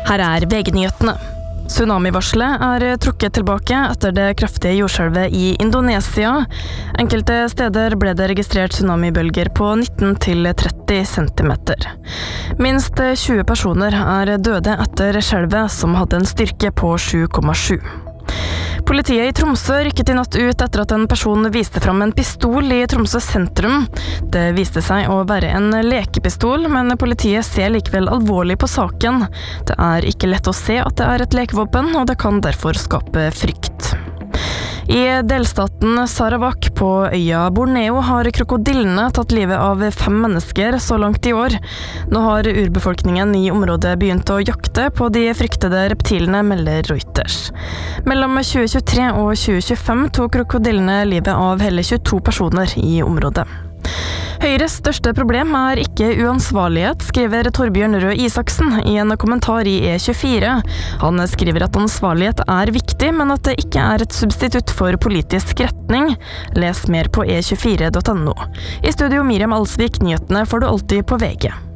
Her VG-nyhetene. Tsunamivarselet trukket tilbake etter det kraftige jordskjelvet i Indonesia. Enkelte steder ble det registrert tsunamibølger på 19 til 30 centimeter. Minst 20 personer døde etter skjelvet, som hadde en styrke på 7,7. Politiet i Tromsø rykket i natt ut etter at en person viste fram en pistol i Tromsø sentrum. Det viste seg å være en lekepistol, men politiet ser likevel alvorlig på saken. Det ikke lett å se at det et lekevåpen, og det kan derfor skape frykt. I delstaten Sarawak på øya Borneo har krokodillene tatt livet av 5 mennesker så langt i år. Nå har urbefolkningen i området begynt å jakte på de fryktede reptilene, melder Reuters. Mellom 2023 og 2025 tok krokodillene livet av hele 22 personer i området. Høyres største problem ikke uansvarlighet, skriver Torbjørn Røe Isaksen i en kommentar i E24. Han skriver at ansvarlighet viktig, men at det ikke et substitutt for politisk retning. Les mer på e24.no. I studio Miriam Alsvik, nyhetene får du alltid på VG.